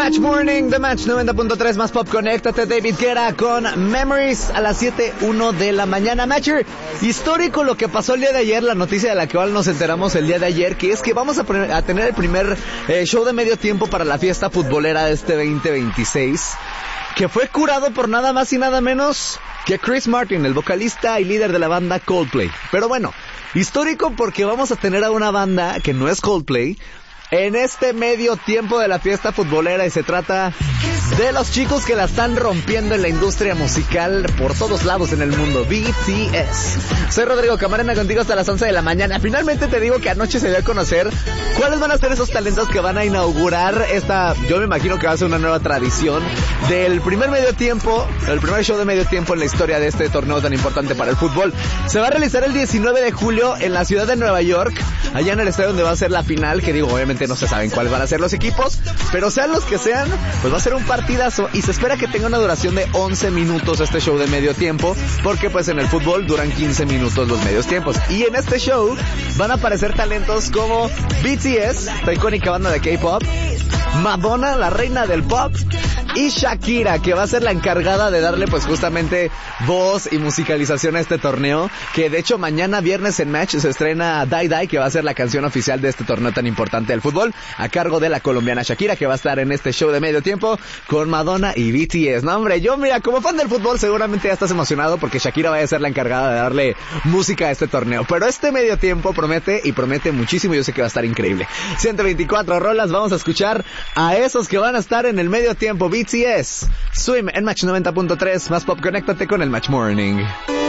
Match Morning, The Match 90.3 más Pop. Conéctate, David Guetta con Memories a las 7:01 de la mañana. Matcher, histórico lo que pasó el día de ayer, la noticia de la cual nos enteramos el día de ayer, que es que vamos a tener el primer show de medio tiempo para la fiesta futbolera de este 2026, que fue curado por nada más y nada menos que Chris Martin, el vocalista y líder de la banda Coldplay. Pero bueno, histórico porque vamos a tener a una banda que no es Coldplay en este medio tiempo de la fiesta futbolera, y se trata de los chicos que la están rompiendo en la industria musical por todos lados en el mundo, BTS. Soy Rodrigo Camarena, contigo hasta las 11 de la mañana. Finalmente te digo que anoche se dio a conocer cuáles van a ser esos talentos que van a inaugurar esta, yo me imagino que va a ser una nueva tradición del primer medio tiempo, el primer show de medio tiempo en la historia de este torneo tan importante para el fútbol. Se va a realizar el 19 de julio en la ciudad de Nueva York, allá en el estadio donde va a ser la final, que digo, obviamente no se saben cuáles van a ser los equipos, pero sean los que sean, pues va a ser un partidazo, y se espera que tenga una duración de 11 minutos este show de medio tiempo, porque pues en el fútbol duran 15 minutos los medios tiempos. Y en este show van a aparecer talentos como BTS, esta icónica banda de K-pop, Madonna, la reina del pop, y Shakira, que va a ser la encargada de darle pues justamente voz y musicalización a este torneo, que de hecho mañana viernes en Match se estrena Die Die, que va a ser la canción oficial de este torneo tan importante del fútbol, a cargo de la colombiana Shakira, que va a estar en este show de medio tiempo con Madonna y BTS. No hombre, yo mira, como fan del fútbol seguramente ya estás emocionado porque Shakira va a ser la encargada de darle música a este torneo, pero este medio tiempo promete, y promete muchísimo. Yo sé que va a estar increíble. 124 rolas, vamos a escuchar a esos que van a estar en el medio tiempo. BTS, Swim en Match 90.3 más Pop. Conéctate con el Match Morning.